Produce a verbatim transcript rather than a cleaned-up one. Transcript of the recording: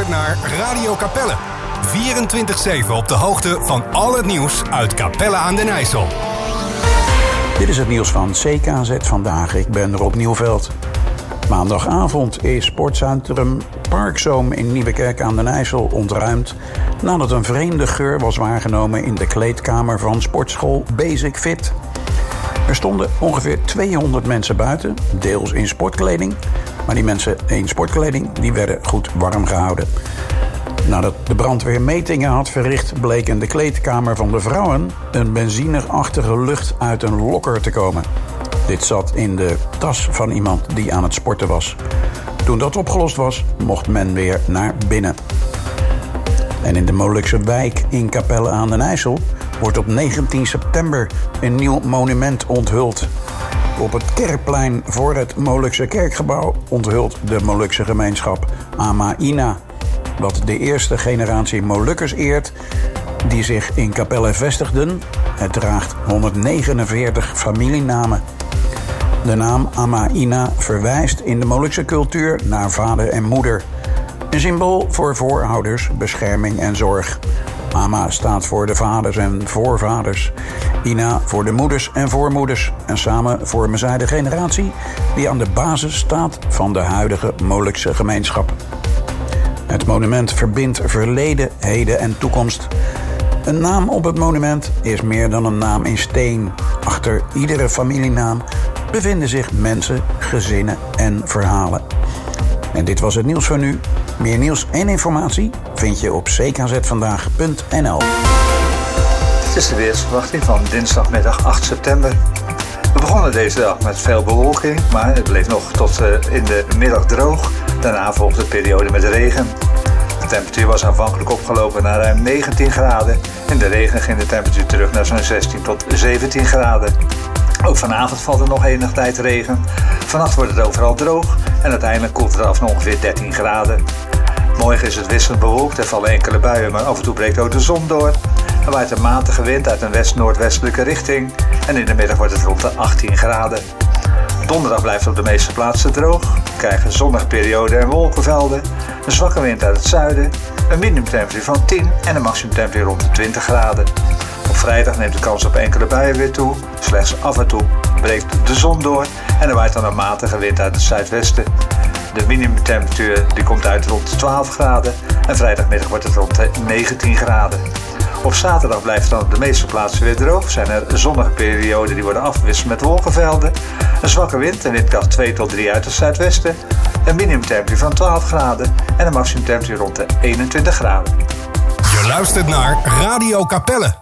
luistert naar Radio Capelle. vierentwintig zeven op de hoogte van al het nieuws uit Capelle aan den IJssel. Dit is het nieuws van C K Z Vandaag. Ik ben Rob Nieuwveld. Maandagavond is sportcentrum Parkzoom in Nieuwekerk aan den IJssel ontruimd nadat een vreemde geur was waargenomen in de kleedkamer van sportschool Basic Fit. Er stonden ongeveer tweehonderd mensen buiten, deels in sportkleding, maar die mensen in sportkleding die werden goed warm gehouden. Nadat de brandweer metingen had verricht, bleek in de kleedkamer van de vrouwen een benzineachtige lucht uit een lokker te komen. Dit zat in de tas van iemand die aan het sporten was. Toen dat opgelost was, mocht men weer naar binnen. En in de Molukse wijk in Capelle aan den IJssel wordt op negentien september een nieuw monument onthuld. Op het kerkplein voor het Molukse kerkgebouw onthult de Molukse gemeenschap Amaina, wat de eerste generatie Molukkers eert die zich in Capelle vestigden. Het draagt honderdnegenenveertig familienamen. De naam Amaina verwijst in de Molukse cultuur naar vader en moeder. Een symbool voor voorouders, bescherming en zorg. Ama staat voor de vaders en voorvaders. Ina voor de moeders en voormoeders. En samen vormen zij de generatie die aan de basis staat van de huidige Molukse gemeenschap. Het monument verbindt verleden, heden en toekomst. Een naam op het monument is meer dan een naam in steen. Achter iedere familienaam bevinden zich mensen, gezinnen en verhalen. En dit was het nieuws voor nu. Meer nieuws en informatie vind je op c k z vandaag punt n l. Dit is de weersverwachting van dinsdagmiddag acht september. We begonnen deze dag met veel bewolking, maar het bleef nog tot uh, in de middag droog. Daarna volgde een periode met regen. De temperatuur was aanvankelijk opgelopen naar ruim negentien graden. In de regen ging de temperatuur terug naar zo'n zestien tot zeventien graden. Ook vanavond valt er nog enige tijd regen. Vannacht wordt het overal droog en uiteindelijk koelt het af naar ongeveer dertien graden. Morgen is het wisselend bewolkt, er vallen enkele buien, maar af en toe breekt ook de zon door. Er waait een matige wind uit een west-noordwestelijke richting en in de middag wordt het rond de achttien graden. Donderdag blijft op de meeste plaatsen droog. We krijgen zonnige perioden en wolkenvelden, een zwakke wind uit het zuiden, een minimumtemperatuur van tien en een maximumtemperatuur rond de twintig graden. Op vrijdag neemt de kans op enkele buien weer toe. Slechts af en toe breekt de zon door en er waait dan een matige wind uit het zuidwesten. De minimumtemperatuur die komt uit rond de twaalf graden en vrijdagmiddag wordt het rond de negentien graden. Op zaterdag blijft het dan op de meeste plaatsen weer droog. Zijn er zonnige perioden die worden afgewisseld met wolkenvelden. Een zwakke wind, een windkracht twee tot drie uit het zuidwesten. Een minimumtemperatuur van twaalf graden en een maximumtemperatuur rond de eenentwintig graden. Je luistert naar Radio Capelle.